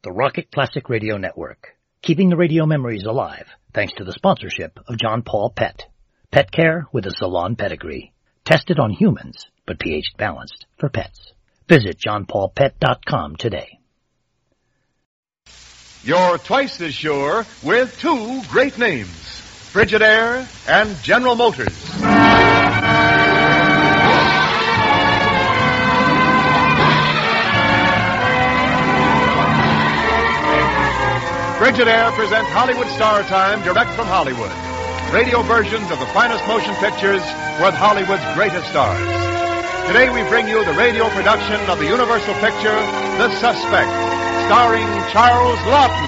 the Rocket Classic Radio Network, keeping the radio memories alive thanks to the sponsorship of John Paul Pet. Pet care with a salon pedigree. Tested on humans, but pH balanced for pets. Visit johnpaulpet.com today. You're twice as sure with two great names, Frigidaire and General Motors. Frigidaire presents Hollywood Star Time direct from Hollywood. Radio versions of the finest motion pictures with Hollywood's greatest stars. Today we bring you the radio production of the Universal picture, The Suspect, starring Charles Laughton.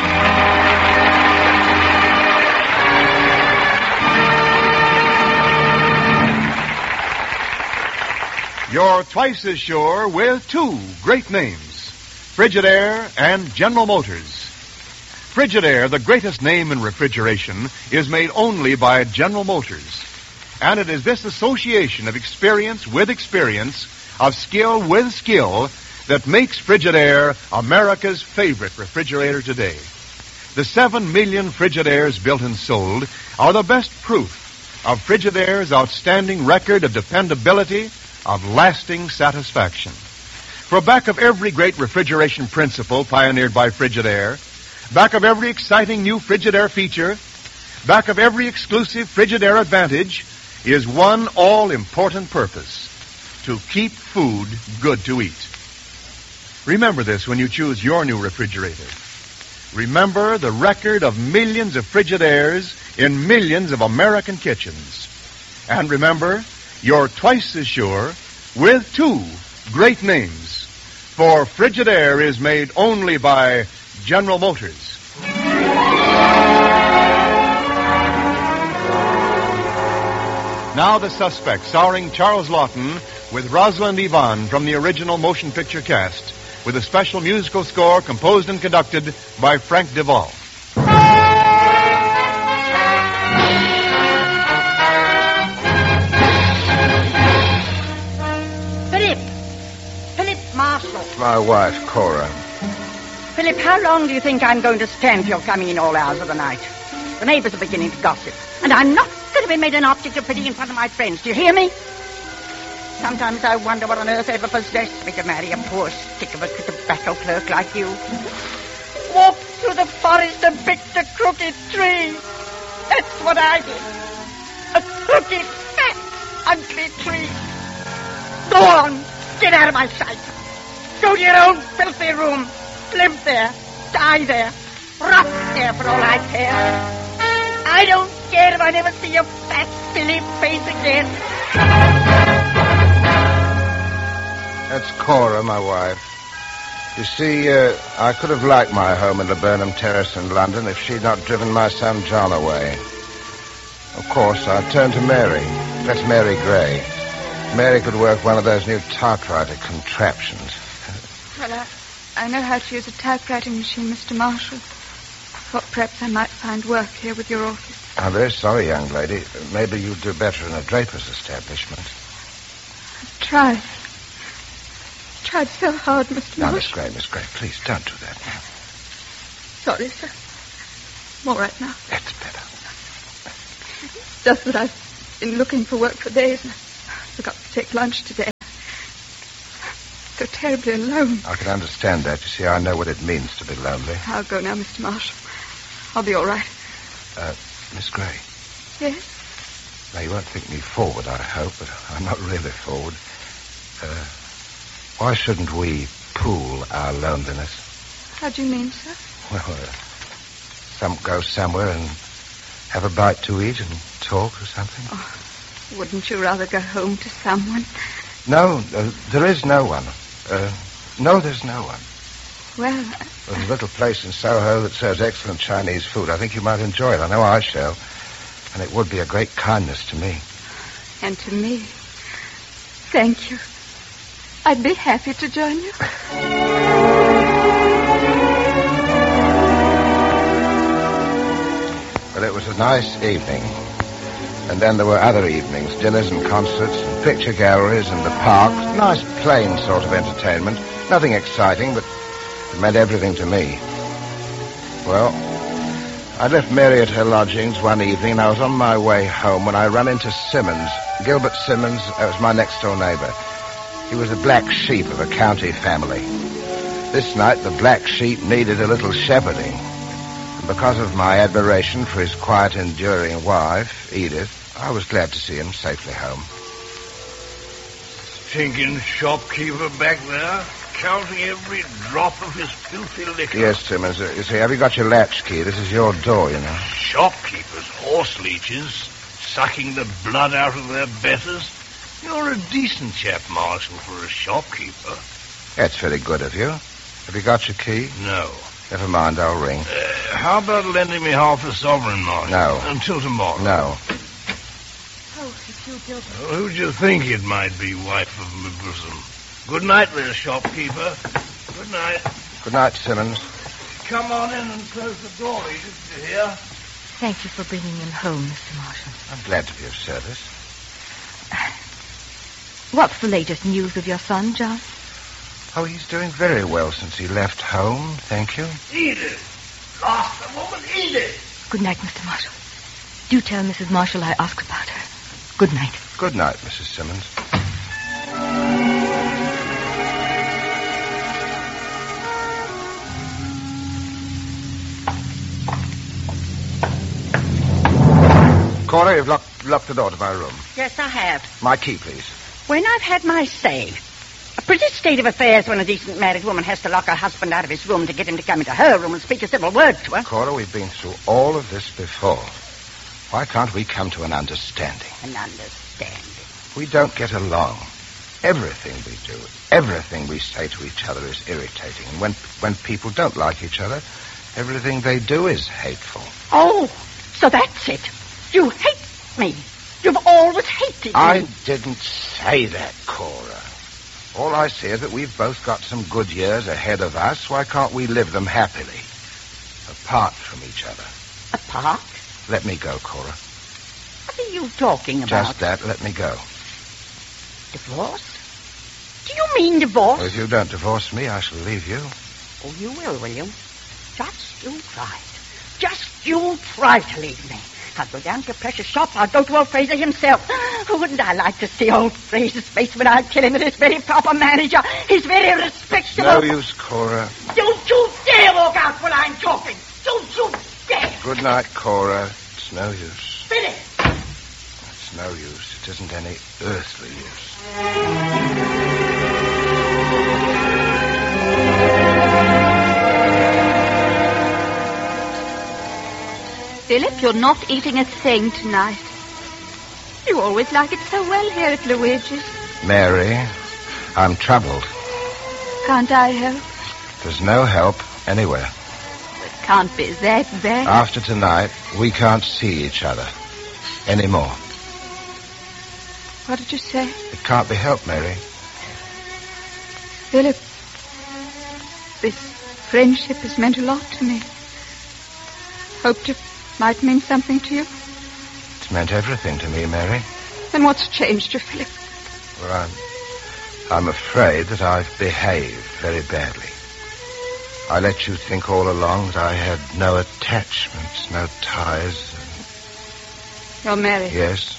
You're twice as sure with two great names, Frigidaire and General Motors. Frigidaire, the greatest name in refrigeration, is made only by General Motors. And it is this association of experience with experience, of skill with skill, that makes Frigidaire America's favorite refrigerator today. The 7 million Frigidaires built and sold are the best proof of Frigidaire's outstanding record of dependability, of lasting satisfaction. For back of every great refrigeration principle pioneered by Frigidaire, back of every exciting new Frigidaire feature, back of every exclusive Frigidaire advantage, is one all-important purpose: to keep food good to eat. Remember this when you choose your new refrigerator. Remember the record of millions of Frigidaires in millions of American kitchens. And remember, you're twice as sure with two great names. For Frigidaire is made only by General Motors. Now The Suspect, starring Charles Laughton with Rosalind Yvonne from the original motion picture cast, with a special musical score composed and conducted by Frank Duvall. Philip Marshall. My wife, Cora. Philip, how long do you think I'm going to stand for your coming in all hours of the night? The neighbors are beginning to gossip, and I'm not going to be made an object of pity in front of my friends. Do you hear me? Sometimes I wonder what on earth ever possessed me to marry a poor stick of a tobacco clerk like you. Walk through the forest and pick a crooked tree. That's what I did. A crooked, fat, ugly tree. Go on. Get out of my sight. Go to your own filthy room. Live there. Die there. Rot there for all I care. I don't care if I never see your fat, silly face again. That's Cora, my wife. You see, I could have liked my home in the Burnham Terrace in London if she'd not driven my son John away. Of course, I turned to Mary. That's Mary Gray. Mary could work one of those new typewriter contraptions. Well, I know how to use a typewriting machine, Mr. Marshall. Thought perhaps I might find work here with your office. I'm very sorry, young lady. Maybe you'd do better in a draper's establishment. I've tried so hard, Mr. Marshall. Now, Miss Gray, please don't do that now. Sorry, sir. I'm all right now. That's better. Just that I've been looking for work for days and I forgot to take lunch today. So terribly alone. I can understand that. You see, I know what it means to be lonely. I'll go now, Mr. Marshall. I'll be all right. Miss Gray. Yes? Now, you won't think me forward, I hope, but I'm not really forward. Why shouldn't we pool our loneliness? How do you mean, sir? Well, go somewhere and have a bite to eat and talk or something. Oh, wouldn't you rather go home to someone? No, there is no one. No, there's no one. Well, There's a little place in Soho that serves excellent Chinese food. I think you might enjoy it. I know I shall. And it would be a great kindness to me. And to me. Thank you. I'd be happy to join you. Well, it was a nice evening. And then there were other evenings, dinners and concerts and picture galleries and the park. Nice, plain sort of entertainment. Nothing exciting, but It meant everything to me. Well, I left Mary at her lodgings one evening, and I was on my way home when I ran into Simmons. Gilbert Simmons, that was my next-door neighbor. He was the black sheep of a county family. This night, the black sheep needed a little shepherding. And because of my admiration for his quiet, enduring wife, Edith, I was glad to see him safely home. Stinking shopkeeper back there, counting every drop of his filthy liquor. Yes, Simmons. You see, have you got your latchkey? This is your door, you know. Shopkeepers, horse leeches, sucking the blood out of their betters. You're a decent chap, Marshal, for a shopkeeper. That's very good of you. Have you got your key? No. Never mind, I'll ring. How about lending me half a sovereign, Marshal? No. Until tomorrow. No. Oh, it's you, Gilbert. Who'd you think it might be, wife of my bosom? Good night there, shopkeeper. Good night. Good night, Simmons. Come on in and close the door, Edith, you hear? Thank you for bringing him home, Mr. Marshall. I'm glad to be of service. What's the latest news of your son, John? Oh, he's doing very well since he left home, thank you. Edith! Lost the woman, Edith! Good night, Mr. Marshall. Do tell Mrs. Marshall I asked about her. Good night. Good night, Mrs. Simmons. Cora, you've locked the door to my room. Yes, I have. My key, please. When I've had my say. A pretty state of affairs when a decent married woman has to lock her husband out of his room to get him to come into her room and speak a civil word to her. Cora, we've been through all of this before. Why can't we come to an understanding? An understanding. We don't get along. Everything we do, everything we say to each other is irritating. And when people don't like each other, everything they do is hateful. Oh, so that's it. You hate me. You've always hated me. I didn't say that, Cora. All I say is that we've both got some good years ahead of us. Why can't we live them happily? Apart from each other. Apart? Let me go, Cora. What are you talking about? Just that. Let me go. Divorce? Do you mean divorce? Well, if you don't divorce me, I shall leave you. Oh, you will you? Just you try it. Just you try to leave me. I'll go down to a precious shop. I'll go to old Fraser himself. Wouldn't I like to see old Fraser's face when I tell him that he's very proper manager? He's very respectable. No use, Cora. Don't you dare walk out while I'm talking. Don't you dare. Good night, Cora. It's no use. Billy. It's no use. It isn't any earthly use. Philip, you're not eating a thing tonight. You always like it so well here at Luigi's. Mary, I'm troubled. Can't I help? There's no help anywhere. It can't be that bad. After tonight, we can't see each other anymore. What did you say? It can't be helped, Mary. Philip, this friendship has meant a lot to me. Hoped it might mean something to you. It's meant everything to me, Mary. Then what's changed you, Philip? Well, I'm afraid that I've behaved very badly. I let you think all along that I had no attachments, no ties. You're married. Yes.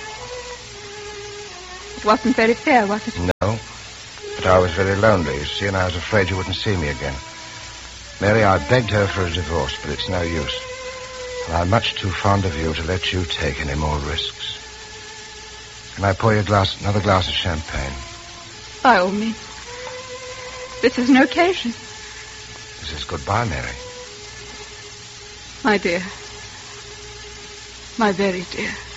It wasn't very fair, was it? No. But I was very lonely, you see, and I was afraid you wouldn't see me again. Mary, I begged her for a divorce, but it's no use. And I'm much too fond of you to let you take any more risks. Can I pour you another glass of champagne? By all means. This is an occasion. This is goodbye, Mary. My dear. My very dear.